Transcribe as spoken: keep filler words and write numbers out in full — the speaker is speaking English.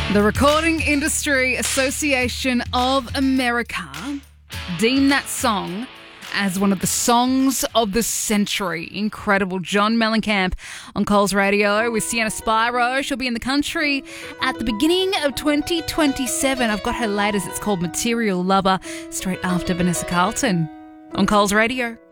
The Recording Industry Association of America deemed that song as one of the songs of the century. Incredible. John Mellencamp on Coles Radio with Sienna Spyro. She'll be in the country at the beginning of twenty twenty-seven. I've got her latest. It's called Material Lover, straight after Vanessa Carlton on Coles Radio.